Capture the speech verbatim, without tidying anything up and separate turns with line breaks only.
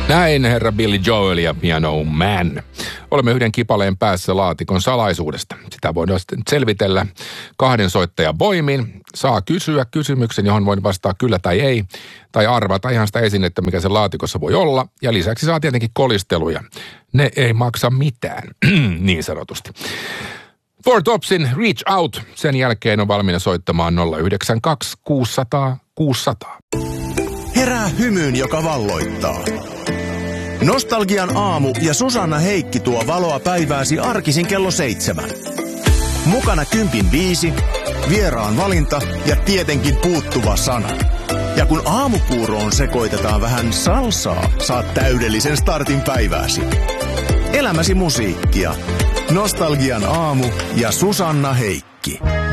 Näin herra Billy Joel ja Piano Man. Olemme yhden kipaleen päässä laatikon salaisuudesta. Sitä voidaan sitten selvitellä kahden soittajan voimin. Saa kysyä kysymyksen, johon voin vastaa kyllä tai ei. Tai arvata ihan sitä esinettä, mikä se laatikossa voi olla. Ja lisäksi saa tietenkin kolisteluja. Ne ei maksa mitään, niin sanotusti. Four Topsin Reach Out. Sen jälkeen on valmiina soittamaan nolla yhdeksän kaksi kuusi nolla nolla kuusi nolla nolla.
Herää hymyyn, joka valloittaa. Nostalgian aamu ja Susanna Heikki tuo valoa päivääsi arkisin kello seitsemän. Mukana kympin viisi, vieraan valinta ja tietenkin puuttuva sana. Ja kun aamupuuroon sekoitetaan vähän salsaa, saat täydellisen startin päivääsi. Elämäsi musiikkia. Nostalgian aamu ja Susanna Heikki.